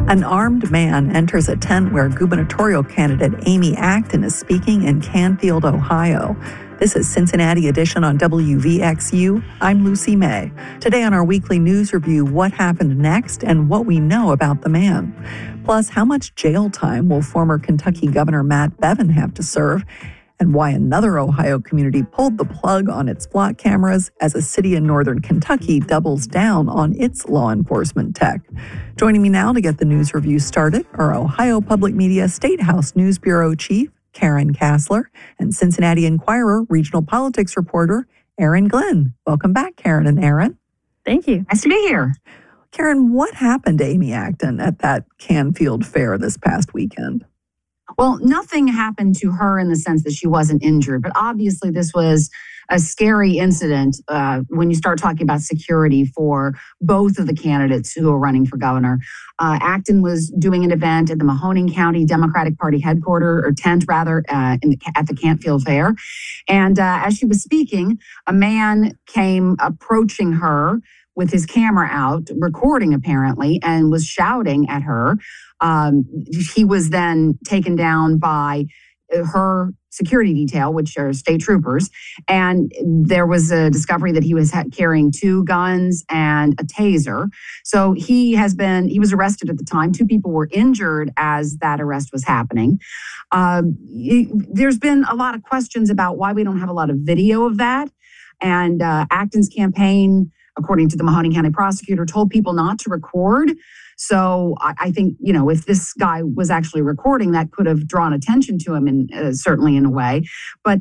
An armed man enters a tent where gubernatorial candidate Amy Acton is speaking in Canfield, Ohio. This is Cincinnati Edition on WVXU. I'm Lucy May. Today on our weekly news review, what happened next and what we know about the man. Plus, how much jail time will former Kentucky Governor Matt Bevin have to serve? And why another Ohio community pulled the plug on its flock cameras as a city in northern Kentucky doubles down on its law enforcement tech. Joining me now to get the news review started are Ohio Public Media State House News Bureau Chief Karen Kasler and Cincinnati Enquirer regional politics reporter Erin Glenn. Welcome back, Karen and Erin. Thank you. Nice to be here. Karen, what happened to Amy Acton at that Canfield fair this past weekend? Well, nothing happened to her in the sense that she wasn't injured, but obviously this was a scary incident when you start talking about security for both of the candidates who are running for governor. Acton was doing an event at the Mahoning County Democratic Party headquarters, or tent rather, at the Canfield Fair. And as she was speaking, a man came approaching her with his camera out, recording apparently, and was shouting at her. He was then taken down by her security detail, which are state troopers. And there was a discovery that he was carrying 2 guns and a taser. So he was arrested at the time. 2 people were injured as that arrest was happening. There's been a lot of questions about why we don't have a lot of video of that. And Acton's campaign, according to the Mahoning County prosecutor, told people not to record. So I think, if this guy was actually recording, that could have drawn attention to him, certainly in a way. But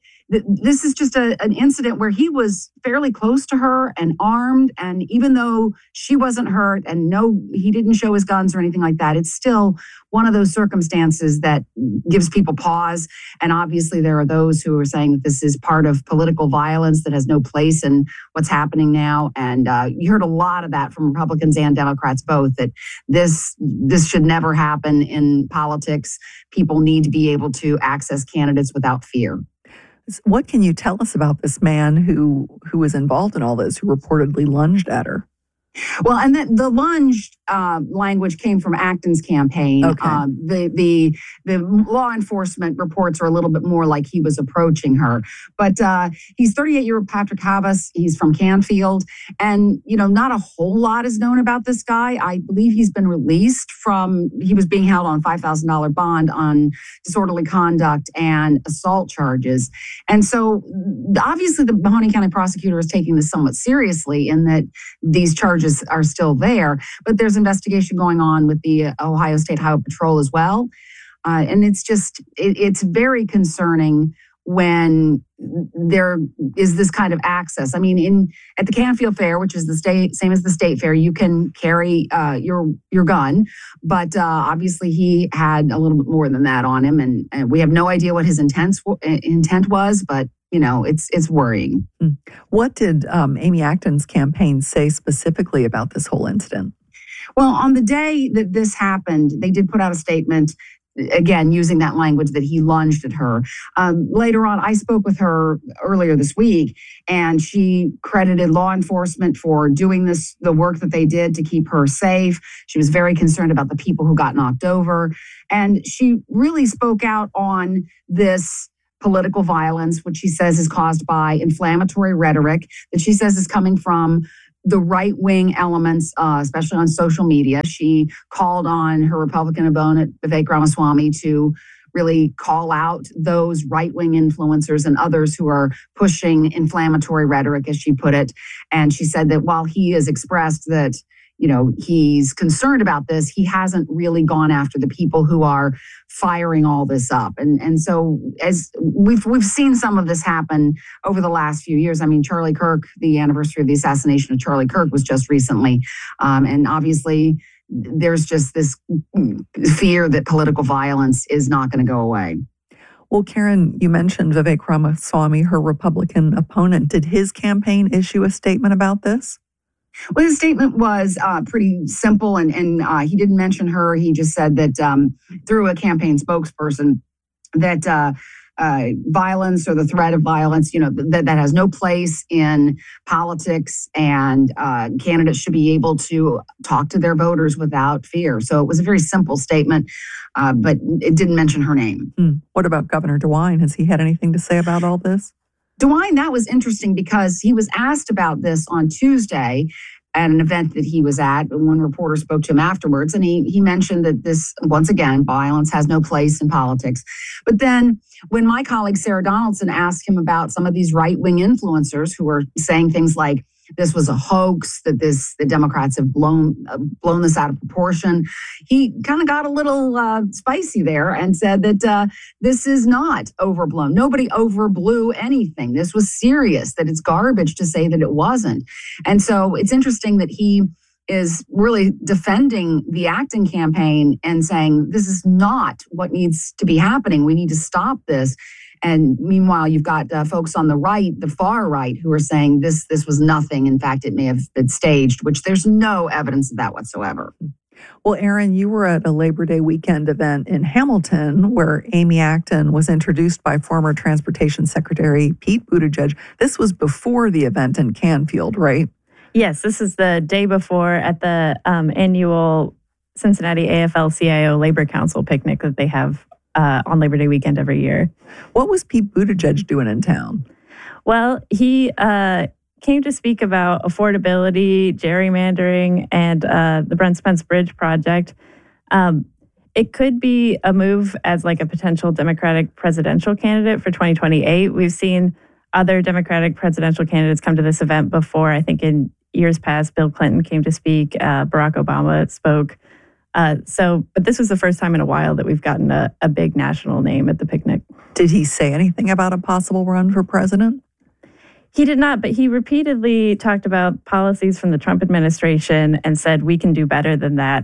this is just an incident where he was fairly close to her and armed. And even though she wasn't hurt and he didn't show his guns or anything like that, it's still one of those circumstances that gives people pause. And obviously there are those who are saying that this is part of political violence that has no place in what's happening now. And you heard a lot of that from Republicans and Democrats both, that this should never happen in politics. People need to be able to access candidates without fear. What can you tell us about this man who was involved in all this, who reportedly lunged at her? Well, and the lunge language came from Acton's campaign. Okay. The law enforcement reports are a little bit more like he was approaching her. But he's 38-year-old Patrick Havas. He's from Canfield. And, not a whole lot is known about this guy. I believe he's been released he was being held on a $5,000 bond on disorderly conduct and assault charges. And so obviously the Mahoning County prosecutor is taking this somewhat seriously in that these charges are still there, but there's investigation going on with the Ohio State Highway Patrol as well. And it's very concerning when there is this kind of access. I mean, at the Canfield Fair, which is same as the state fair, you can carry your gun, but obviously he had a little bit more than that on him, and we have no idea what his intent was, but it's worrying. What did Amy Acton's campaign say specifically about this whole incident? Well, on the day that this happened, they did put out a statement, again, using that language that he lunged at her. Later on, I spoke with her earlier this week, and she credited law enforcement for doing the work that they did to keep her safe. She was very concerned about the people who got knocked over. And she really spoke out on this political violence, which she says is caused by inflammatory rhetoric that she says is coming from the right-wing elements, especially on social media. She called on her Republican opponent, Vivek Ramaswamy, to really call out those right-wing influencers and others who are pushing inflammatory rhetoric, as she put it. And she said that while he has expressed that he's concerned about this, he hasn't really gone after the people who are firing all this up. And so as we've seen some of this happen over the last few years. I mean, Charlie Kirk, the anniversary of the assassination of Charlie Kirk was just recently. And obviously there's just this fear that political violence is not going to go away. Well, Karen, you mentioned Vivek Ramaswamy, her Republican opponent. Did his campaign issue a statement about this? Well, his statement was pretty simple, and he didn't mention her. He just said that through a campaign spokesperson that violence or the threat of violence, that has no place in politics, and candidates should be able to talk to their voters without fear. So it was a very simple statement, but it didn't mention her name. What about Governor DeWine? Has he had anything to say about all this? DeWine, that was interesting because he was asked about this on Tuesday at an event that he was at. One reporter spoke to him afterwards, and he mentioned that this, once again, violence has no place in politics. But then when my colleague Sarah Donaldson asked him about some of these right-wing influencers who are saying things like this was a hoax, that the Democrats have blown this out of proportion, he kind of got a little spicy there and said that this is not overblown. Nobody overblew anything. This was serious, that it's garbage to say that it wasn't. And so it's interesting that he is really defending the Acton campaign and saying this is not what needs to be happening. We need to stop this. And meanwhile, you've got folks on the right, the far right, who are saying this was nothing. In fact, it may have been staged, which there's no evidence of that whatsoever. Well, Erin, you were at a Labor Day weekend event in Hamilton where Amy Acton was introduced by former Transportation Secretary Pete Buttigieg. This was before the event in Canfield, right? Yes, this is the day before at the annual Cincinnati AFL-CIO Labor Council picnic that they have on Labor Day weekend every year. What was Pete Buttigieg doing in town? Well, he came to speak about affordability, gerrymandering, and the Brent Spence Bridge project. It could be a move as like a potential Democratic presidential candidate for 2028. We've seen other Democratic presidential candidates come to this event before. I think in years past, Bill Clinton came to speak, Barack Obama spoke. But this was the first time in a while that we've gotten a big national name at the picnic. Did he say anything about a possible run for president? He did not, but he repeatedly talked about policies from the Trump administration and said we can do better than that.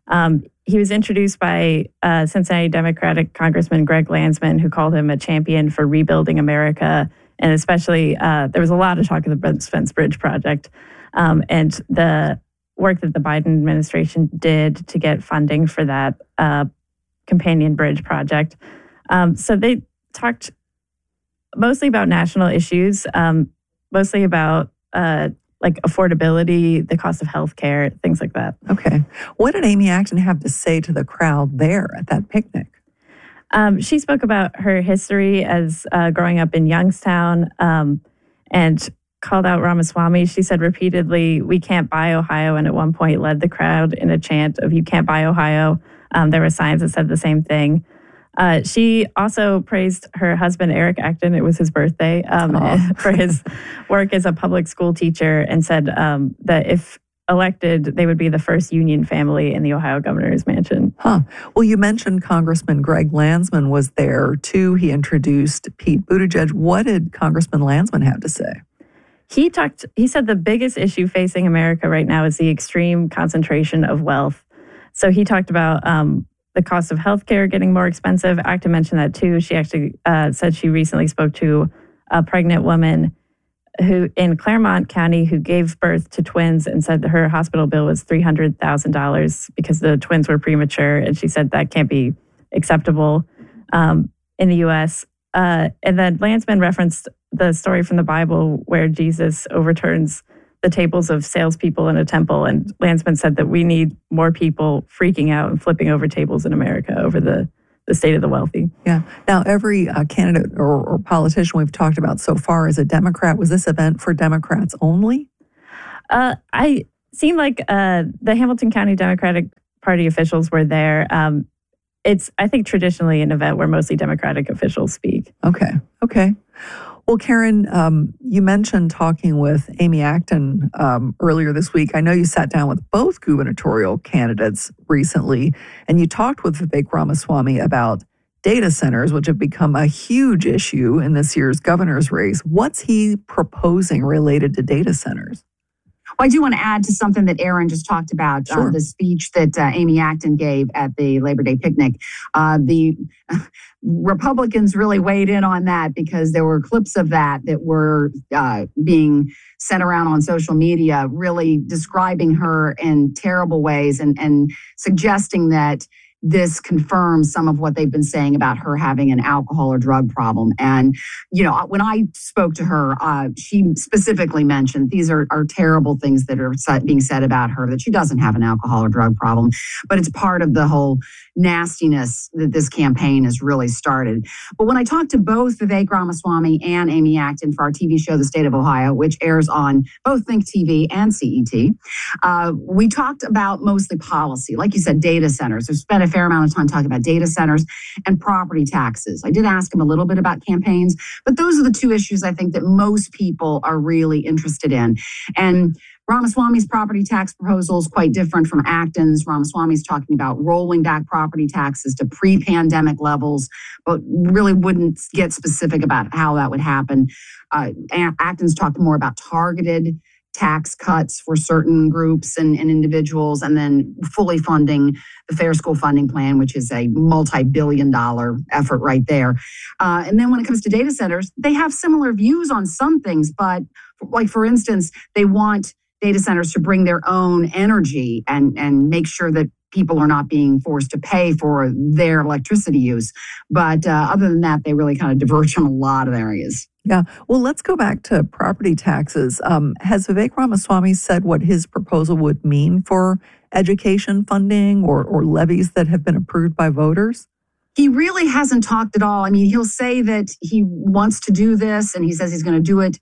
He was introduced by Cincinnati Democratic Congressman Greg Landsman, who called him a champion for rebuilding America. And especially, there was a lot of talk of the Brent Spence Bridge project and the work that the Biden administration did to get funding for that companion bridge project. So they talked mostly about national issues, mostly about like affordability, the cost of healthcare, things like that. Okay. What did Amy Acton have to say to the crowd there at that picnic? She spoke about her history as growing up in Youngstown and called out Ramaswamy. She said repeatedly, "We can't buy Ohio," and at one point led the crowd in a chant of "You can't buy Ohio." There were signs that said the same thing. She also praised her husband, Eric Acton. It was his birthday for his work as a public school teacher, and said that if elected, they would be the first union family in the Ohio governor's mansion. Well, you mentioned Congressman Greg Landsman was there too. He introduced Pete Buttigieg. What did Congressman Landsman have to say? He said the biggest issue facing America right now is the extreme concentration of wealth. So he talked about the cost of healthcare getting more expensive. Acton mentioned that too. She actually said she recently spoke to a pregnant woman who in Claremont County who gave birth to twins and said that her hospital bill was $300,000 because the twins were premature. And she said that can't be acceptable in the U.S. And then Landsman referenced the story from the Bible where Jesus overturns the tables of salespeople in a temple. And Landsman said that we need more people freaking out and flipping over tables in America over the state of the wealthy. Yeah. Now, every candidate or politician we've talked about so far is a Democrat. Was this event for Democrats only? I seemed like the Hamilton County Democratic Party officials were there. It's, I think, traditionally an event where mostly Democratic officials speak. Okay. Well, Karen, you mentioned talking with Amy Acton earlier this week. I know you sat down with both gubernatorial candidates recently, and you talked with Vivek Ramaswamy about data centers, which have become a huge issue in this year's governor's race. What's he proposing related to data centers? Well, I do want to add to something that Erin just talked about, Sure. The speech that Amy Acton gave at the Labor Day picnic. The Republicans really weighed in on that because there were clips of that were being sent around on social media, really describing her in terrible ways and suggesting that this confirms some of what they've been saying about her having an alcohol or drug problem. And, when I spoke to her, she specifically mentioned these are terrible things that are being said about her, that she doesn't have an alcohol or drug problem, but it's part of the whole nastiness that this campaign has really started. But when I talked to both Vivek Ramaswamy and Amy Acton for our TV show, The State of Ohio, which airs on both Think TV and CET, we talked about mostly policy. Like you said, data centers. We've spent a fair amount of time talking about data centers and property taxes. I did ask him a little bit about campaigns, but those are the two issues I think that most people are really interested in. And Ramaswamy's property tax proposal is quite different from Acton's. Ramaswamy's talking about rolling back property taxes to pre-pandemic levels, but really wouldn't get specific about how that would happen. Acton's talked more about targeted tax cuts for certain groups and individuals, and then fully funding the Fair School Funding Plan, which is a multi-billion-dollar effort right there. And then when it comes to data centers, they have similar views on some things, but like, for instance, they want data centers to bring their own energy and make sure that people are not being forced to pay for their electricity use. But other than that, they really kind of diverge on a lot of areas. Yeah. Well, let's go back to property taxes. Has Vivek Ramaswamy said what his proposal would mean for education funding or levies that have been approved by voters? He really hasn't talked at all. I mean, he'll say that he wants to do this, and he says he's going to do it,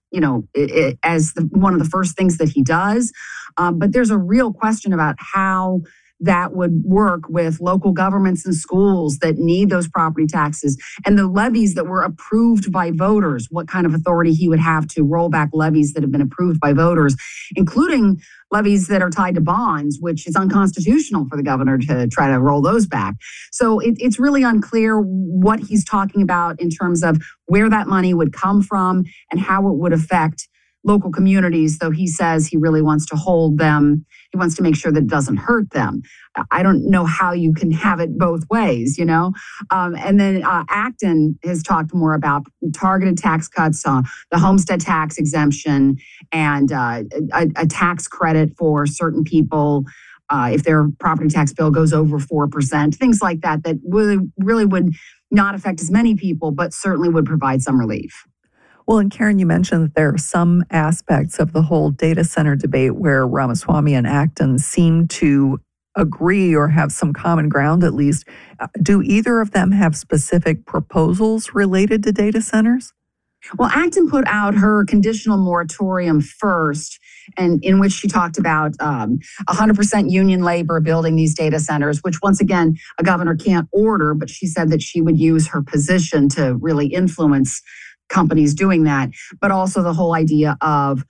as one of the first things that he does. But there's a real question about how that would work with local governments and schools that need those property taxes and the levies that were approved by voters, what kind of authority he would have to roll back levies that have been approved by voters, including levies that are tied to bonds, which is unconstitutional for the governor to try to roll those back. So it's really unclear what he's talking about in terms of where that money would come from and how it would affect local communities, though he says he really wants to hold them. He wants to make sure that it doesn't hurt them. I don't know how you can have it both ways, And then Acton has talked more about targeted tax cuts, the homestead tax exemption, and a tax credit for certain people if their property tax bill goes over 4%, things like that, that really would not affect as many people, but certainly would provide some relief. Well, and Karen, you mentioned that there are some aspects of the whole data center debate where Ramaswamy and Acton seem to agree or have some common ground at least. Do either of them have specific proposals related to data centers? Well, Acton put out her conditional moratorium first, and in which she talked about 100% union labor building these data centers, which once again, a governor can't order, but she said that she would use her position to really influence companies doing that, but also the whole idea of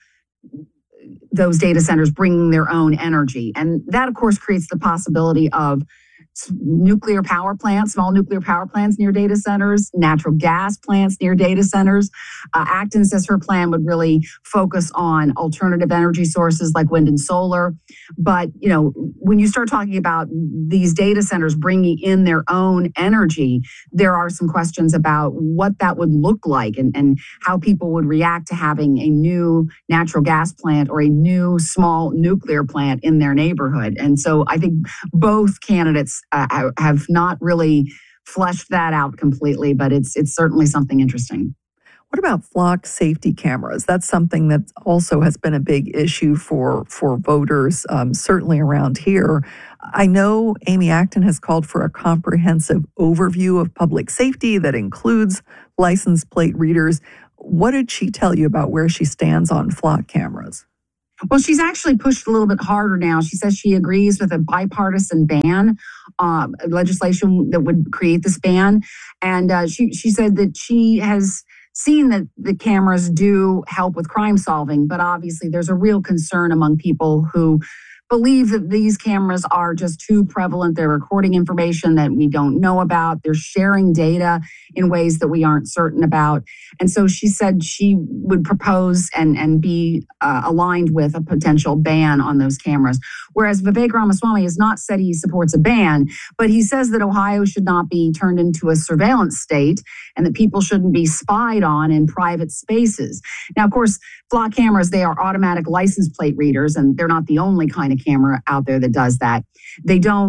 those data centers bringing their own energy. And that, of course, creates the possibility of nuclear power plants, small nuclear power plants near data centers, natural gas plants near data centers. Acton says her plan would really focus on alternative energy sources like wind and solar. But, when you start talking about these data centers bringing in their own energy, there are some questions about what that would look like and how people would react to having a new natural gas plant or a new small nuclear plant in their neighborhood. And so I think both candidates have not really fleshed that out completely, but it's certainly something interesting. What about flock safety cameras? That's something that also has been a big issue for voters, certainly around here. I know Amy Acton has called for a comprehensive overview of public safety that includes license plate readers. What did she tell you about where she stands on flock cameras? Well, she's actually pushed a little bit harder now. She says she agrees with a bipartisan ban, legislation that would create this ban. And she said that she has seen that the cameras do help with crime solving, but obviously there's a real concern among people who believe that these cameras are just too prevalent. They're recording information that we don't know about. They're sharing data in ways that we aren't certain about. And so she said she would propose and be aligned with a potential ban on those cameras. Whereas Vivek Ramaswamy has not said he supports a ban, but he says that Ohio should not be turned into a surveillance state and that people shouldn't be spied on in private spaces. Now, of course, flock cameras, they are automatic license plate readers, and they're not the only kind of camera out there that does that. They don't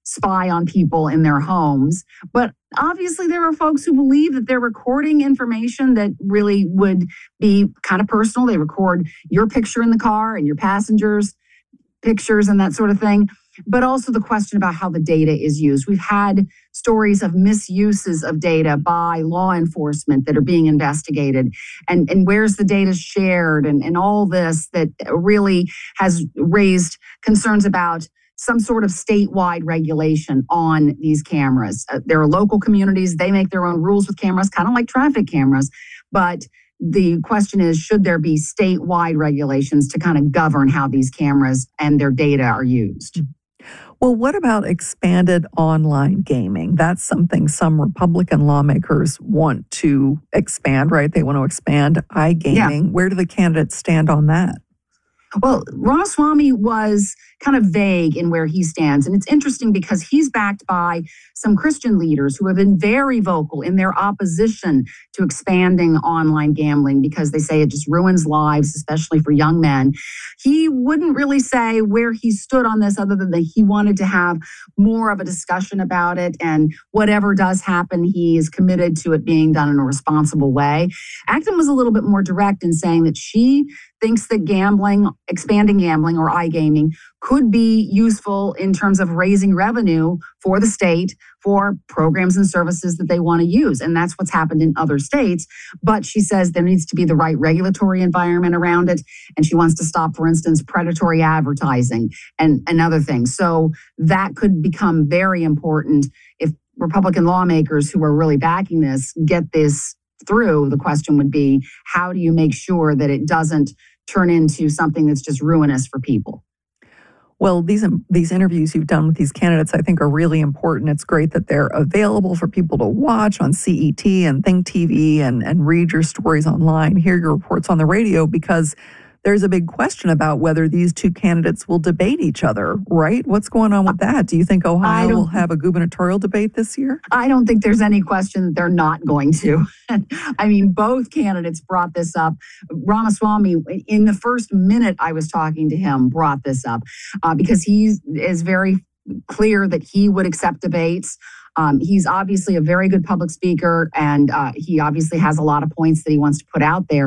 spy on people in their homes. But obviously, there are folks who believe that they're recording information that really would be kind of personal. They record your picture in the car and your passengers' pictures and that sort of thing. But also the question about how the data is used. We've had stories of misuses of data by law enforcement that are being investigated, and where's the data shared, and all this that really has raised concerns about some sort of statewide regulation on these cameras. There are local communities, they make their own rules with cameras, kind of like traffic cameras. But the question is, should there be statewide regulations to kind of govern how these cameras and their data are used? Well, what about expanded online gaming? That's something some Republican lawmakers want to expand, right? They want to expand iGaming. Yeah. Where do the candidates stand on that? Well, Ramaswamy was kind of vague in where he stands. And it's interesting because he's backed by some Christian leaders who have been very vocal in their opposition to expanding online gambling because they say it just ruins lives, especially for young men. He wouldn't really say where he stood on this other than that he wanted to have more of a discussion about it. And whatever does happen, he is committed to it being done in a responsible way. Acton was a little bit more direct in saying that she thinks that gambling, expanding gambling or iGaming could be useful in terms of raising revenue for the state for programs and services that they want to use. And that's what's happened in other states. But she says there needs to be the right regulatory environment around it. And she wants to stop, for instance, predatory advertising and other things. So that could become very important if Republican lawmakers who are really backing this get this through. The question would be, how do you make sure that it doesn't turn into something that's just ruinous for people? Well, these interviews you've done with these candidates, I think, are really important. It's great that they're available for people to watch on CET and Think TV and read your stories online, hear your reports on the radio, because there's a big question about whether these two candidates will debate each other, right? What's going on with that? Do you think Ohio will have a gubernatorial debate this year? I don't think there's any question that they're not going to. I mean, both candidates brought this up. Ramaswamy, in the first minute I was talking to him, brought this up because he is very clear that he would accept debates. He's obviously a very good public speaker, and he obviously has a lot of points that he wants to put out there.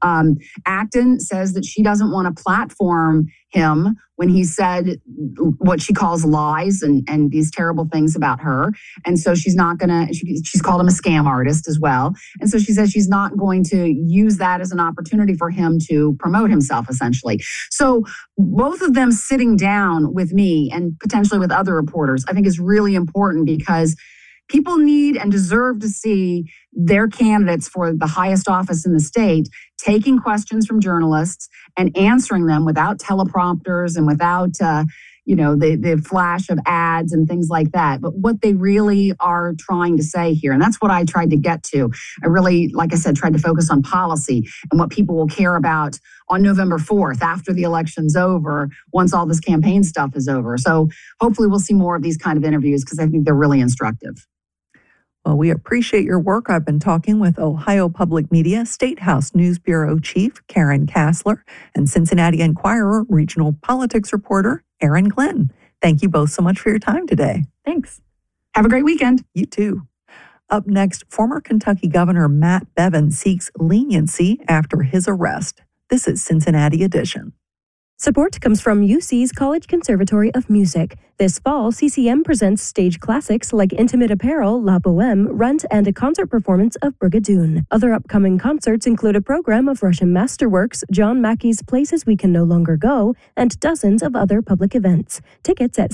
Acton says that she doesn't want to platform him when he said what she calls lies and these terrible things about her. And so she's not going to, she's called him a scam artist as well. And so she says she's not going to use that as an opportunity for him to promote himself, essentially. So both of them sitting down with me and potentially with other reporters, I think is really important because people need and deserve to see their candidates for the highest office in the state taking questions from journalists and answering them without teleprompters and without, the flash of ads and things like that. But what they really are trying to say here, and that's what I tried to get to. I really, like I said, tried to focus on policy and what people will care about on November 4th after the election's over, once all this campaign stuff is over. So hopefully we'll see more of these kind of interviews because I think they're really instructive. Well, we appreciate your work. I've been talking with Ohio Public Media State House News Bureau Chief Karen Kassler and Cincinnati Enquirer regional politics reporter Erin Glenn. Thank you both so much for your time today. Thanks. Have a great weekend. You too. Up next, former Kentucky Governor Matt Bevin seeks leniency after his arrest. This is Cincinnati Edition. Support comes from UC's College Conservatory of Music. This fall, CCM presents stage classics like Intimate Apparel, La Boheme, Rent, and a concert performance of Brigadoon. Other upcoming concerts include a program of Russian masterworks, John Mackey's Places We Can No Longer Go, and dozens of other public events. Tickets at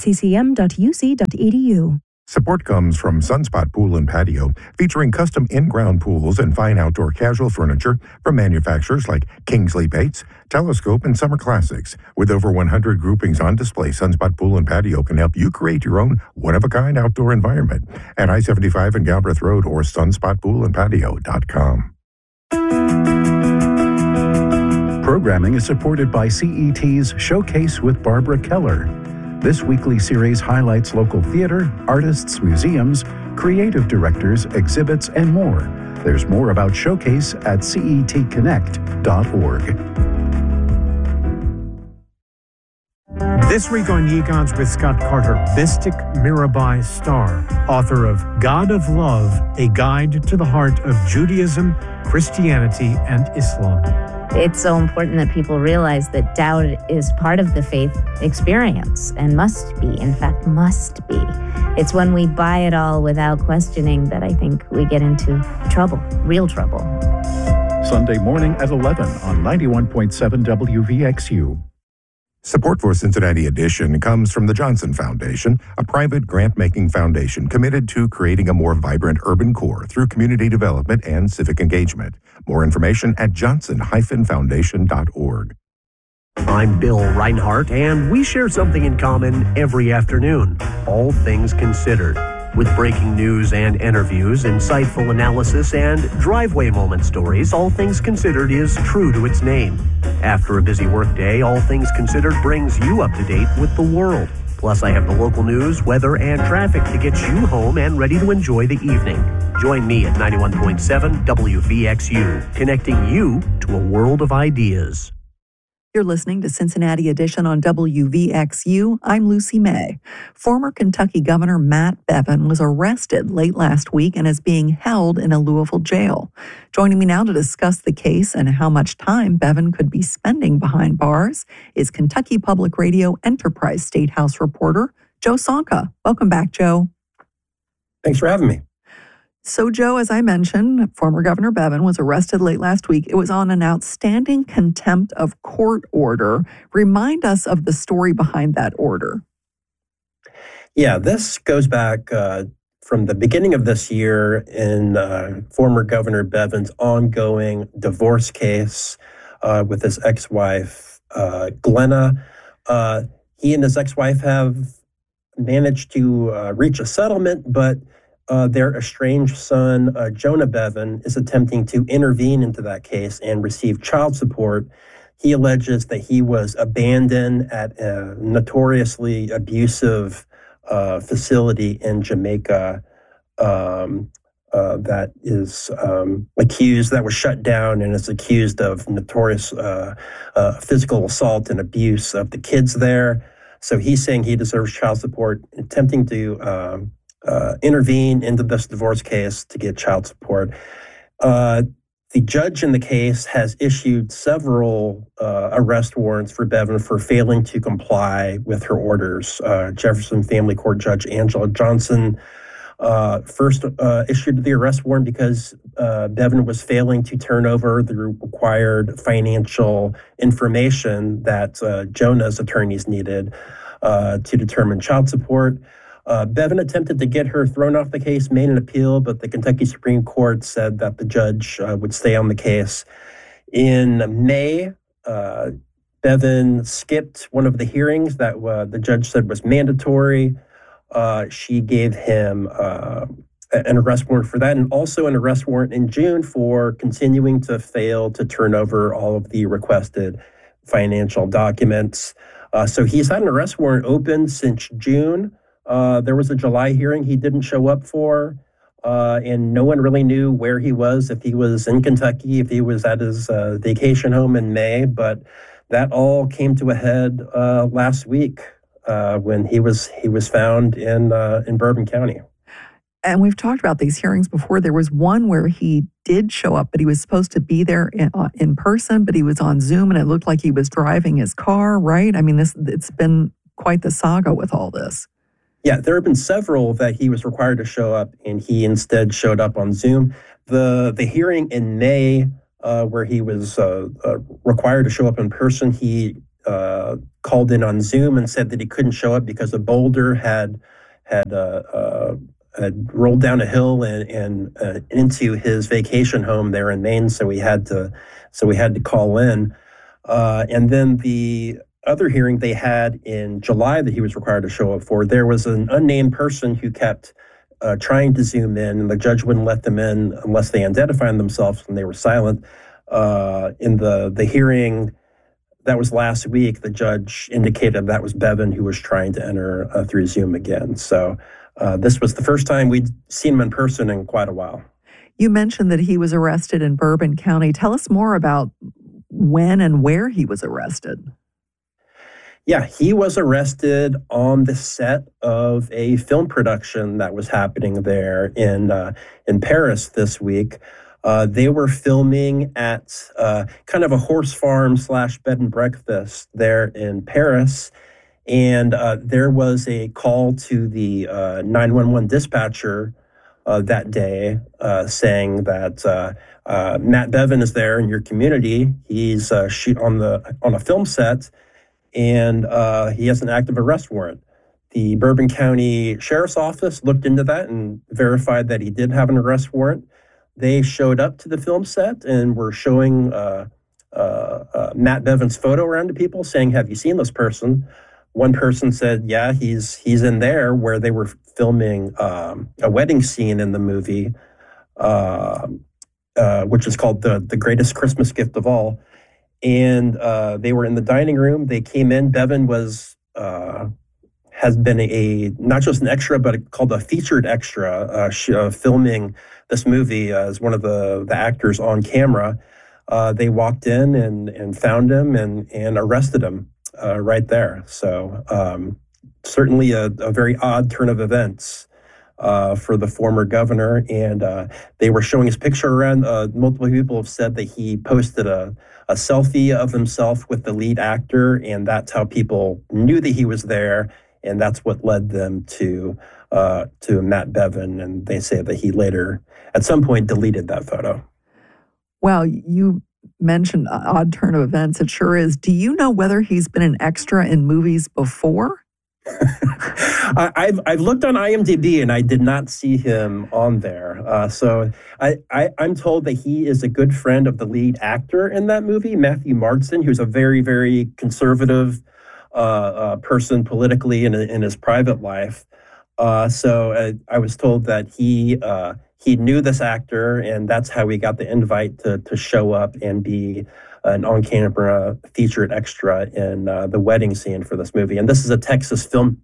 ccm.uc.edu. Support comes from Sunspot Pool and Patio, featuring custom in-ground pools and fine outdoor casual furniture from manufacturers like Kingsley Bates, Telescope, and Summer Classics. With over 100 groupings on display, Sunspot Pool and Patio can help you create your own one-of-a-kind outdoor environment at I-75 and Galbraith Road or sunspotpoolandpatio.com. Programming is supported by CET's Showcase with Barbara Keller. This weekly series highlights local theater, artists, museums, creative directors, exhibits, and more. There's more about Showcase at cetconnect.org. This week on Yegons with Scott Carter, Mystic Mirabai Starr, author of God of Love, A Guide to the Heart of Judaism, Christianity, and Islam. It's so important that people realize that doubt is part of the faith experience and must be, in fact, must be. It's when we buy it all without questioning that I think we get into trouble, real trouble. Sunday morning at 11 on 91.7 WVXU. Support for Cincinnati Edition comes from the Johnson Foundation, a private grant-making foundation committed to creating a more vibrant urban core through community development and civic engagement. More information at johnson-foundation.org. I'm Bill Reinhart, and we share something in common every afternoon, All Things Considered. With breaking news and interviews, insightful analysis, and driveway moment stories, All Things Considered is true to its name. After a busy workday, All Things Considered brings you up to date with the world. Plus, I have the local news, weather, and traffic to get you home and ready to enjoy the evening. Join me at 91.7 WVXU, connecting you to a world of ideas. You're listening to Cincinnati Edition on WVXU. I'm Lucy May. Former Kentucky Governor Matt Bevin was arrested late last week and is being held in a Louisville jail. Joining me now to discuss the case and how much time Bevin could be spending behind bars is Kentucky Public Radio Enterprise State House reporter Joe Sonka. Welcome back, Joe. Thanks for having me. So, Joe, as I mentioned, former Governor Bevin was arrested late last week. It was on an outstanding contempt of court order. Remind us of the story behind that order. Yeah, this goes back from the beginning of this year in former Governor Bevin's ongoing divorce case with his ex-wife, Glenna. He and his ex-wife have managed to reach a settlement, but their estranged son, Jonah Bevin, is attempting to intervene into that case and receive child support. He alleges that he was abandoned at a notoriously abusive facility in Jamaica that is accused, that was shut down and is accused of notorious physical assault and abuse of the kids there. So he's saying he deserves child support, attempting to intervene into this divorce case to get child support. The judge in the case has issued several arrest warrants for Bevin for failing to comply with her orders. Jefferson Family Court Judge Angela Johnson first issued the arrest warrant because Bevin was failing to turn over the required financial information that Jonah's attorneys needed to determine child support. Bevin attempted to get her thrown off the case, made an appeal, but the Kentucky Supreme Court said that the judge would stay on the case. In May, Bevin skipped one of the hearings that the judge said was mandatory. She gave him an arrest warrant for that, and also an arrest warrant in June for continuing to fail to turn over all of the requested financial documents. So he's had an arrest warrant open since June. There was a July hearing he didn't show up for, and no one really knew where he was, if he was in Kentucky, if he was at his vacation home in May. But that all came to a head last week when he was found in Bourbon County. And we've talked about these hearings before. There was one where he did show up, but he was supposed to be there in person, but he was on Zoom, and it looked like he was driving his car, right? I mean, it's been quite the saga with all this. Yeah, there have been several that he was required to show up, and he instead showed up on Zoom. The hearing in May, where he was required to show up in person, he called in on Zoom and said that he couldn't show up because a boulder had rolled down a hill and into his vacation home there in Maine. So we had to call in, and then the other hearing they had in July that he was required to show up for, there was an unnamed person who kept trying to Zoom in, and the judge wouldn't let them in unless they identified themselves, and they were silent. In the hearing that was last week, the judge indicated that was Bevin who was trying to enter through Zoom again. So this was the first time we'd seen him in person in quite a while. You mentioned that he was arrested in Bourbon County. Tell us more about when and where he was arrested. Yeah, he was arrested on the set of a film production that was happening there in Paris this week. They were filming at kind of a horse farm / bed and breakfast there in Paris. And there was a call to the 911 dispatcher that day saying that Matt Bevin is there in your community. He's on a film set, and he has an active arrest warrant. The Bourbon County Sheriff's Office looked into that and verified that he did have an arrest warrant. They showed up to the film set and were showing Matt Bevin's photo around to people, saying, "Have you seen this person?" One person said, "Yeah, he's in there," where they were filming a wedding scene in the movie, which is called the Greatest Christmas Gift of All. And they were in the dining room. They came in. Bevin has been not just an extra, but called a featured extra, filming this movie as one of the actors on camera. They walked in and found him and arrested him right there. So certainly a very odd turn of events for the former governor. And they were showing his picture around. Multiple people have said that he posted a selfie of himself with the lead actor, and that's how people knew that he was there. And that's what led them to Matt Bevin. And they say that he later, at some point, deleted that photo. Well, you mentioned odd turn of events. It sure is. Do you know whether he's been an extra in movies before? I've looked on IMDb and I did not see him on there. So I'm told that he is a good friend of the lead actor in that movie, Matthew Marsden, who's a very, very conservative person politically in his private life. So I was told that he knew this actor, and that's how he got the invite to show up and be an on-camera featured extra in the wedding scene for this movie. And this is a Texas film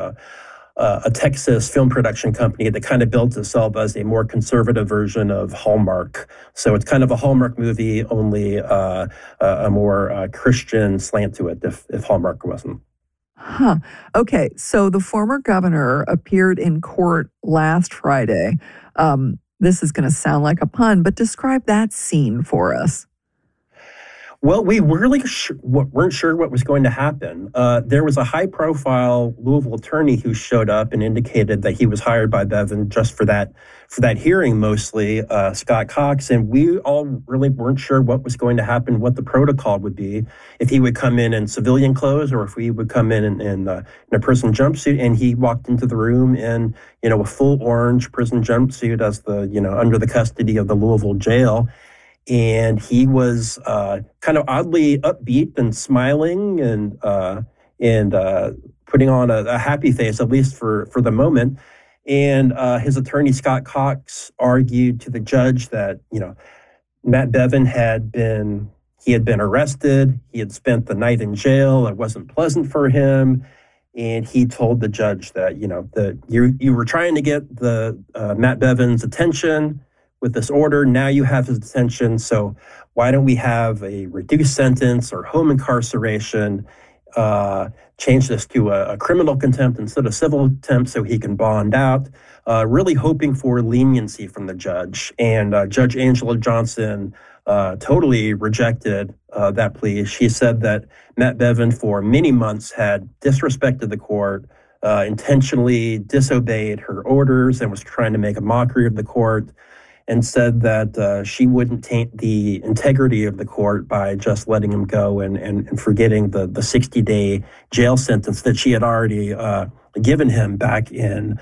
production company that kind of built itself as a more conservative version of Hallmark. So it's kind of a Hallmark movie, only a more Christian slant to it, if Hallmark wasn't. Huh. Okay, so the former governor appeared in court last Friday. This is going to sound like a pun, but describe that scene for us. Well, we really weren't sure what was going to happen. There was a high-profile Louisville attorney who showed up and indicated that he was hired by Bevin just for that hearing, mostly, Scott Cox, and we all really weren't sure what was going to happen, what the protocol would be, if he would come in civilian clothes or if he would come in a prison jumpsuit. And he walked into the room in a full orange prison jumpsuit as under the custody of the Louisville jail. And he was kind of oddly upbeat and smiling and putting on a happy face, at least for the moment. And his attorney, Scott Cox, argued to the judge that, Matt Bevin had been arrested. He had spent the night in jail. It wasn't pleasant for him. And he told the judge that, you were trying to get the Matt Bevin's attention with this order. Now you have his attention, so why don't we have a reduced sentence or home incarceration, change this to a criminal contempt instead of civil contempt so he can bond out, really hoping for leniency from the judge. And Judge Angela Johnson totally rejected that plea. She said that Matt Bevin for many months had disrespected the court, intentionally disobeyed her orders, and was trying to make a mockery of the court, and said that she wouldn't taint the integrity of the court by just letting him go and forgetting the 60-day jail sentence that she had already given him back in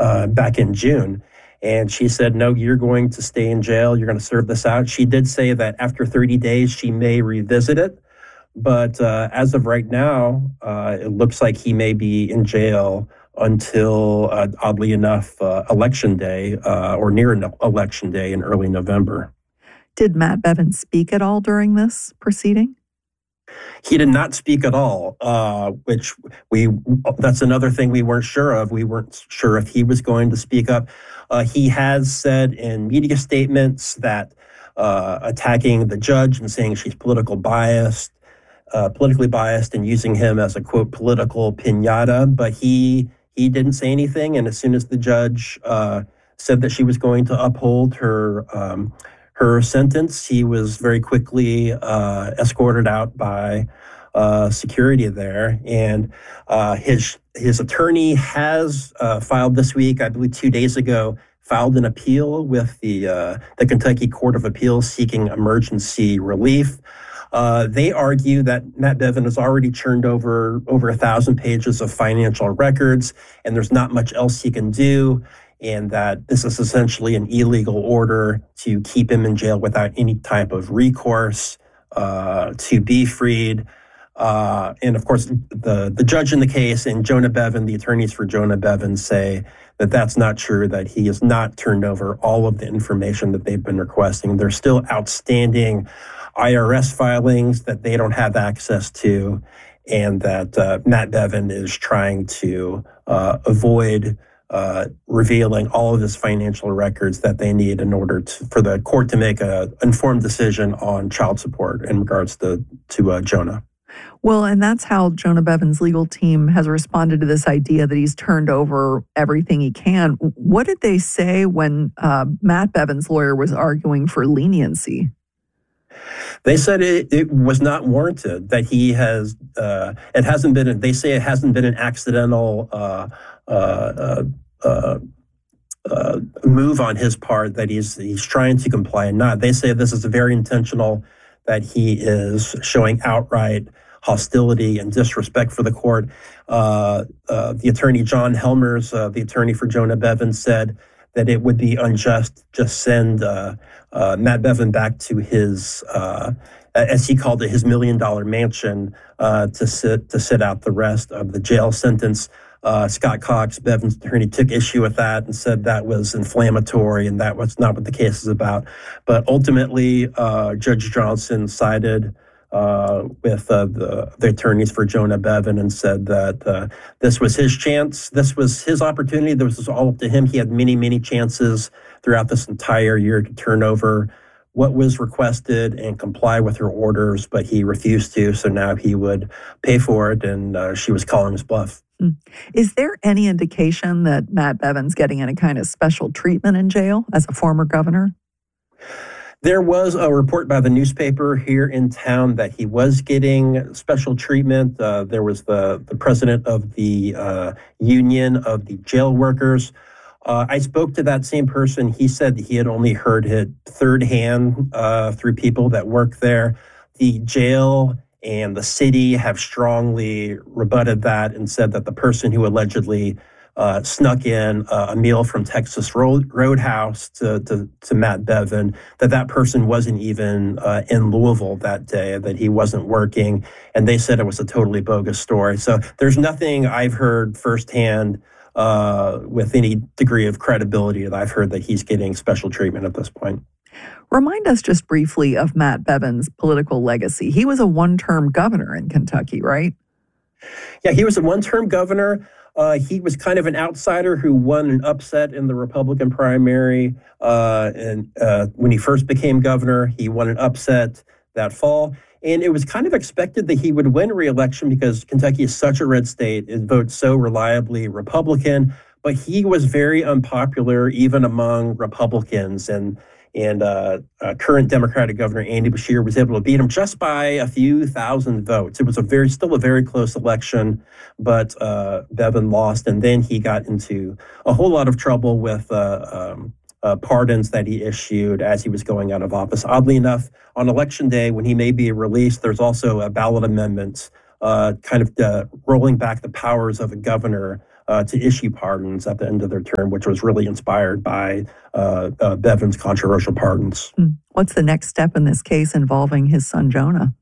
June. And she said, no, you're going to stay in jail. You're going to serve this out. She did say that after 30 days, she may revisit it. But as of right now, it looks like he may be in jail until, oddly enough, Election Day or near Election Day in early November. Did Matt Bevin speak at all during this proceeding? He did not speak at all, which that's another thing we weren't sure of. We weren't sure if he was going to speak up. He has said in media statements that attacking the judge and saying she's political biased politically biased and using him as a, quote, political piñata, but he didn't say anything. And as soon as the judge said that she was going to uphold her sentence, he was very quickly escorted out by security there. And his attorney has filed this week, I believe 2 days ago, filed an appeal with the Kentucky Court of Appeals seeking emergency relief. They argue that Matt Bevin has already churned over 1,000 pages of financial records, and there's not much else he can do, and that this is essentially an illegal order to keep him in jail without any type of recourse to be freed. And of course, the judge in the case and Jonah Bevin, the attorneys for Jonah Bevin, say that that's not true, that he has not turned over all of the information that they've been requesting. There's still outstanding IRS filings that they don't have access to, and that Matt Bevin is trying to avoid revealing all of his financial records that they need in order for the court to make an informed decision on child support in regards to Jonah. Well, and that's how Jonah Bevin's legal team has responded to this idea that he's turned over everything he can. What did they say when Matt Bevin's lawyer was arguing for leniency? They said it was not warranted, that he has, it hasn't been, they say it hasn't been an accidental move on his part, that he's trying to comply and not. They say this is very intentional, that he is showing outright hostility and disrespect for the court. The attorney, John Helmers, the attorney for Jonah Bevin, said that it would be unjust to just send Matt Bevin back to his, as he called it, his $1 million mansion to sit out the rest of the jail sentence. Scott Cox, Bevin's attorney, took issue with that and said that was inflammatory and that was not what the case is about. But ultimately, Judge Johnson sided with the attorneys for Jonah Bevin and said that this was his chance. This was his opportunity. This was all up to him. He had many, many chances throughout this entire year to turn over what was requested and comply with her orders, but he refused to. So now he would pay for it, and she was calling his bluff. Is there any indication that Matt Bevin's getting any kind of special treatment in jail as a former governor? There was a report by the newspaper here in town that he was getting special treatment. There was the president of the union of the jail workers. I spoke to that same person. He said that he had only heard it third hand through people that work there. The jail and the city have strongly rebutted that and said that the person who allegedly snuck in a meal from Texas Roadhouse to Matt Bevin, that person wasn't even in Louisville that day, that he wasn't working, and they said it was a totally bogus story. So there's nothing I've heard firsthand with any degree of credibility that I've heard that he's getting special treatment at this point. Remind us just briefly of Matt Bevin's political legacy. He was a one-term governor in Kentucky, right? Yeah, he was a one-term governor. He was kind of an outsider who won an upset in the Republican primary. And when he first became governor, he won an upset that fall. And it was kind of expected that he would win re-election because Kentucky is such a red state. It votes so reliably Republican. But he was very unpopular even among Republicans. And current Democratic Governor Andy Beshear was able to beat him just by a few thousand votes. It was still a very close election, but Bevin lost, and then he got into a whole lot of trouble with pardons that he issued as he was going out of office. Oddly enough, on Election Day, when he may be released, there's also a ballot amendment kind of rolling back the powers of a governor to issue pardons at the end of their term, which was really inspired by Bevin's controversial pardons. What's the next step in this case involving his son, Jonah?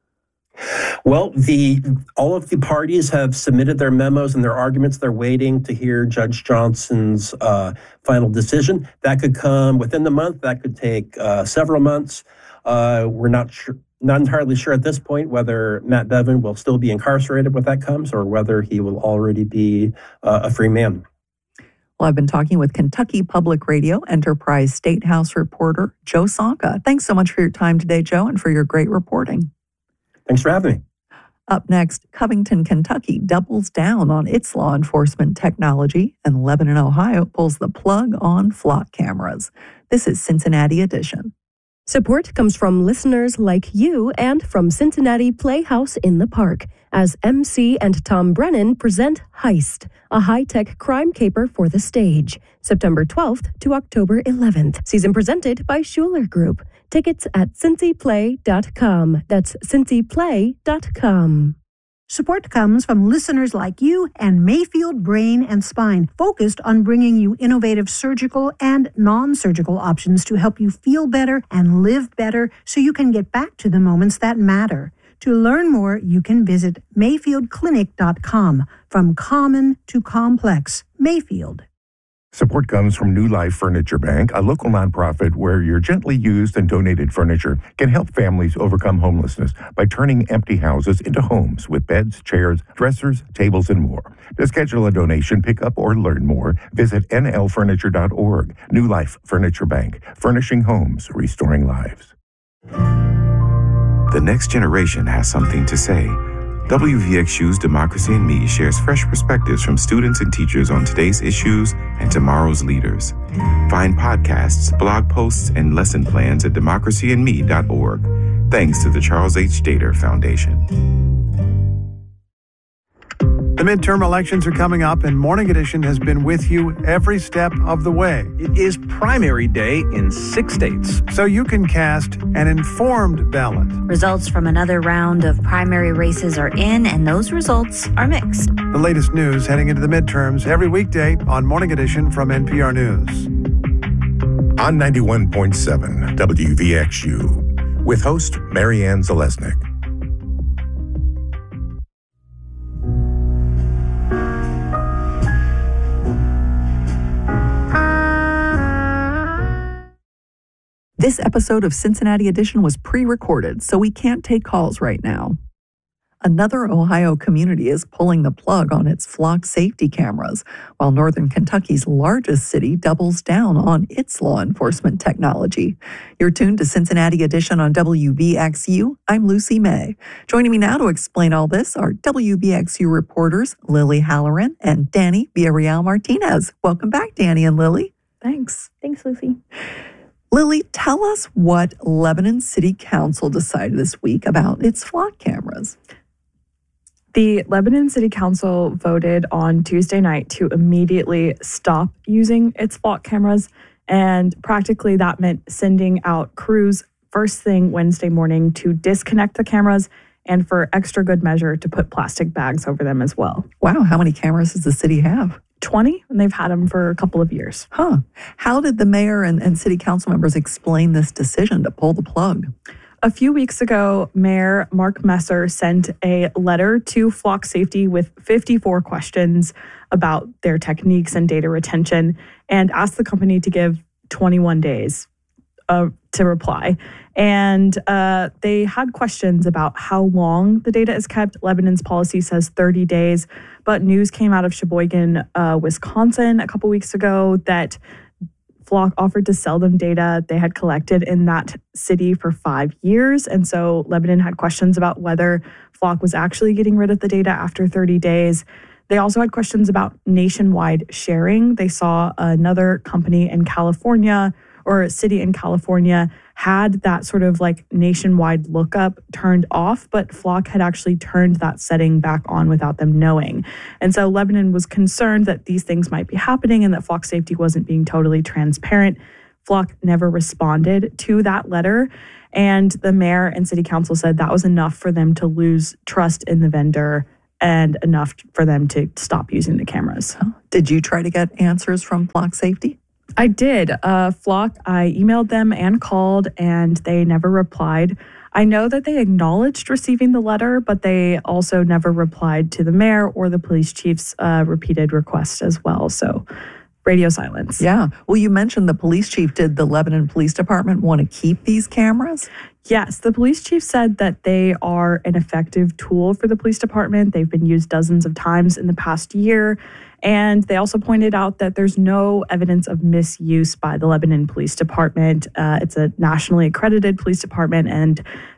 Well, all of the parties have submitted their memos and their arguments. They're waiting to hear Judge Johnson's final decision. That could come within the month. That could take several months. We're not entirely sure at this point whether Matt Bevin will still be incarcerated when that comes or whether he will already be a free man. Well, I've been talking with Kentucky Public Radio Enterprise State House reporter Joe Sonka. Thanks so much for your time today, Joe, and for your great reporting. Thanks for having me. Up next, Covington, Kentucky doubles down on its law enforcement technology, and Lebanon, Ohio pulls the plug on flock cameras. This is Cincinnati Edition. Support comes from listeners like you and from Cincinnati Playhouse in the Park, as MC and Tom Brennan present Heist, a high-tech crime caper for the stage, September 12th to October 11th. Season presented by Schuler Group. Tickets at cincyplay.com. That's cincyplay.com. Support comes from listeners like you and Mayfield Brain and Spine, focused on bringing you innovative surgical and non-surgical options to help you feel better and live better so you can get back to the moments that matter. To learn more, you can visit mayfieldclinic.com. From common to complex, Mayfield. Support comes from New Life Furniture Bank, a local nonprofit where your gently used and donated furniture can help families overcome homelessness by turning empty houses into homes with beds, chairs, dressers, tables, and more. To schedule a donation, pick up, or learn more, visit nlfurniture.org. New Life Furniture Bank, furnishing homes, restoring lives. The next generation has something to say. WVXU's Democracy in Me shares fresh perspectives from students and teachers on today's issues and tomorrow's leaders. Find podcasts, blog posts, and lesson plans at democracyinme.org. Thanks to the Charles H. Dater Foundation. The midterm elections are coming up, and Morning Edition has been with you every step of the way. It is primary day in 6 states, so you can cast an informed ballot. Results from another round of primary races are in, and those results are mixed. The latest news heading into the midterms every weekday on Morning Edition from NPR News. On 91.7 WVXU, with host Marianne Zalesnik. This episode of Cincinnati Edition was pre-recorded, so we can't take calls right now. Another Ohio community is pulling the plug on its flock safety cameras, while Northern Kentucky's largest city doubles down on its law enforcement technology. You're tuned to Cincinnati Edition on WVXU. I'm Lucy May. Joining me now to explain all this are WVXU reporters Lily Halloran and Danny Villarreal Martinez. Welcome back, Danny and Lily. Thanks. Thanks, Lucy. Lily, tell us what Lebanon City Council decided this week about its flock cameras. The Lebanon City Council voted on Tuesday night to immediately stop using its flock cameras, and practically that meant sending out crews first thing Wednesday morning to disconnect the cameras and for extra good measure to put plastic bags over them as well. Wow, how many cameras does the city have? 20, and they've had them for a couple of years. How did the mayor and city council members explain this decision to pull the plug? A few weeks ago, Mayor Mark Messer sent a letter to Flock Safety with 54 questions about their techniques and data retention and asked the company to give 21 days to reply. And they had questions about how long the data is kept. Lebanon's policy says 30 days, but news came out of Sheboygan, Wisconsin a couple weeks ago that Flock offered to sell them data they had collected in that city for 5 years. And so Lebanon had questions about whether Flock was actually getting rid of the data after 30 days. They also had questions about nationwide sharing. They saw another company in California or a city in California had that sort of like nationwide lookup turned off, but Flock had actually turned that setting back on without them knowing. And so Lebanon was concerned that these things might be happening and that Flock Safety wasn't being totally transparent. Flock never responded to that letter. And the mayor and city council said that was enough for them to lose trust in the vendor and enough for them to stop using the cameras. Did you try to get answers from Flock Safety? I did. Flock, I emailed them and called, and they never replied. I know that they acknowledged receiving the letter, but they also never replied to the mayor or the police chief's repeated requests as well. So radio silence. Yeah. Well, you mentioned the police chief. Did the Lebanon Police Department want to keep these cameras? Yes. The police chief said that they are an effective tool for the police department. They've been used dozens of times in the past year. And they also pointed out that there's no evidence of misuse by the Lebanon Police Department. It's a nationally accredited police department, and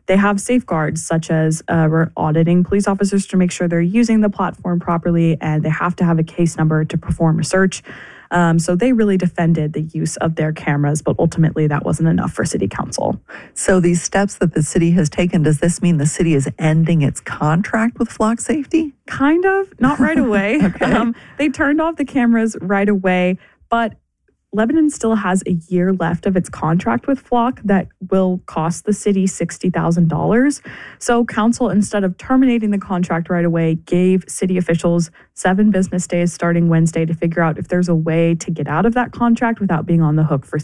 they have safeguards such as we're auditing police officers to make sure they're using the platform properly, and they have to have a case number to perform a search. So they really defended the use of their cameras, but ultimately that wasn't enough for City Council. So these steps that the city has taken, does this mean the city is ending its contract with Flock Safety? Kind of, not right away. Okay. They turned off the cameras right away, but Lebanon still has a year left of its contract with Flock that will cost the city $60,000. So council, instead of terminating the contract right away, gave city officials 7 business days starting Wednesday to figure out if there's a way to get out of that contract without being on the hook for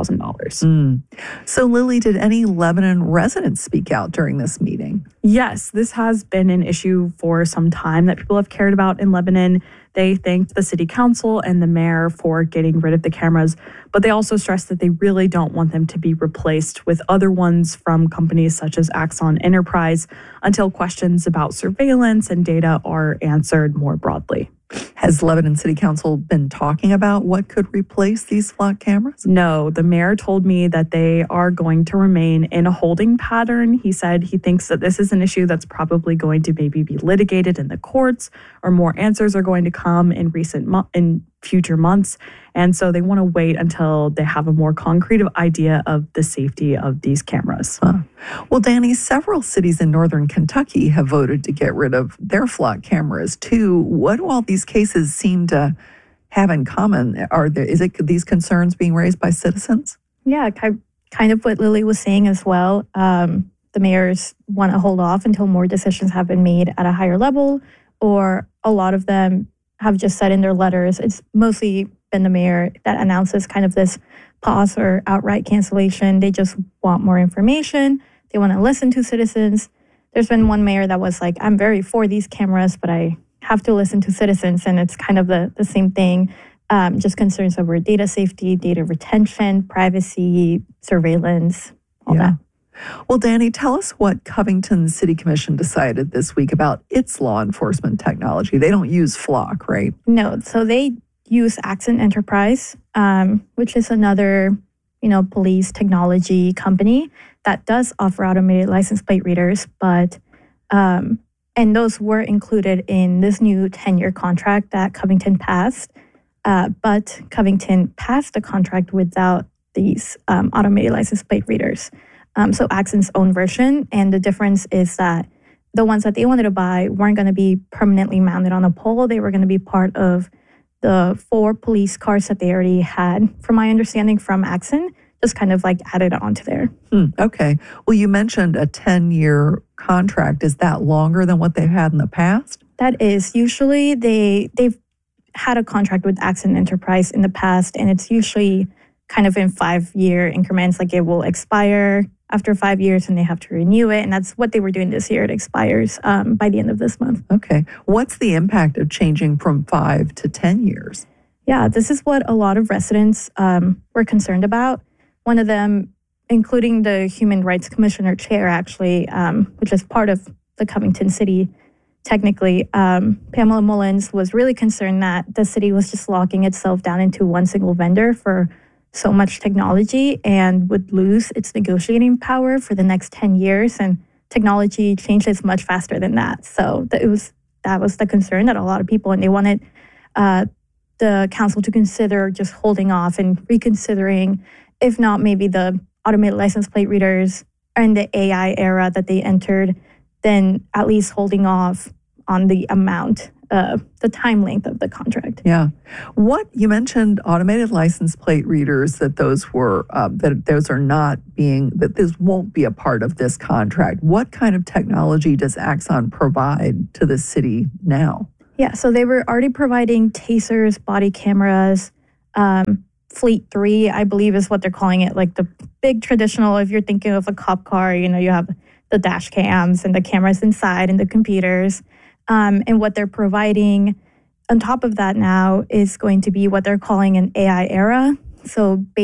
$60,000. So Lily, did any Lebanon residents speak out during this meeting? Yes, this has been an issue for some time that people have cared about in Lebanon. They thanked the city council and the mayor for getting rid of the cameras, but they also stressed that they really don't want them to be replaced with other ones from companies such as Axon Enterprise until questions about surveillance and data are answered more broadly. Has Lebanon City Council been talking about what could replace these Flock cameras? No, the mayor told me that they are going to remain in a holding pattern. He said he thinks that this is an issue that's probably going to maybe be litigated in the courts, or more answers are going to come in future months. And so they want to wait until they have a more concrete idea of the safety of these cameras. Well, Danny, several cities in northern Kentucky have voted to get rid of their Flock cameras too. What do all these cases seem to have in common? Is it these concerns being raised by citizens? Yeah, kind of what Lily was saying as well. The mayors want to hold off until more decisions have been made at a higher level, or a lot of them have just said in their letters, it's mostly been the mayor that announces kind of this pause or outright cancellation. They just want more information. They want to listen to citizens. There's been one mayor that was like, I'm very for these cameras, but I have to listen to citizens. And it's kind of the same thing, just concerns over data safety, data retention, privacy, surveillance, all that. Well, Danny, tell us what Covington City Commission decided this week about its law enforcement technology. They don't use Flock, right? No, so they use Axon Enterprise, which is another, police technology company that does offer automated license plate readers, but and those were included in this new 10-year contract that Covington passed. But Covington passed the contract without these automated license plate readers. So Axon's own version, and the difference is that the ones that they wanted to buy weren't going to be permanently mounted on a pole. They were going to be part of the 4 police cars that they already had, from my understanding from Axon, just kind of like added onto there. Okay. Well, you mentioned a 10-year contract. Is that longer than what they've had in the past? That is. Usually they've had a contract with Axon Enterprise in the past, and it's usually kind of in 5-year increments. Like it will expire after 5 years and they have to renew it. And that's what they were doing this year. It expires by the end of this month. Okay. What's the impact of changing from 5 to 10 years? Yeah, this is what a lot of residents were concerned about. One of them, including the Human Rights Commissioner chair, actually, which is part of the Covington City, technically, Pamela Mullins was really concerned that the city was just locking itself down into one single vendor for so much technology and would lose its negotiating power for the next 10 years. And technology changes much faster than that. So that was the concern that a lot of people, and they wanted the council to consider just holding off and reconsidering, if not maybe the automated license plate readers and the AI era that they entered, then at least holding off on the amount, the time length of the contract. Yeah. You mentioned automated license plate readers, that those were, that this won't be a part of this contract. What kind of technology does Axon provide to the city now? Yeah, so they were already providing tasers, body cameras, Fleet 3, I believe is what they're calling it, like the big traditional, if you're thinking of a cop car, you have the dash cams and the cameras inside and the computers. And what they're providing on top of that now is going to be what they're calling an AI era. So